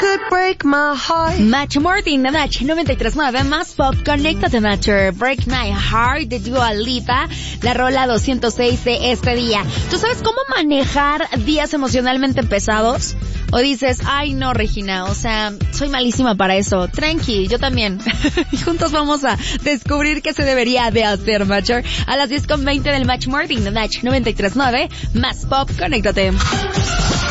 could break my heart. Match Martin, de Match 93.9, más pop, conéctate Matcher, Break My Heart de Dua Lipa, la rola 206 de este día. ¿Tú sabes cómo manejar días emocionalmente pesados? O dices, ay no Regina, o sea, soy malísima para eso. Tranqui, yo también. Y juntos vamos a descubrir qué se debería de hacer, Matcher. A las 10:20 del Match Martin, de Match 93.9, más pop, conéctate.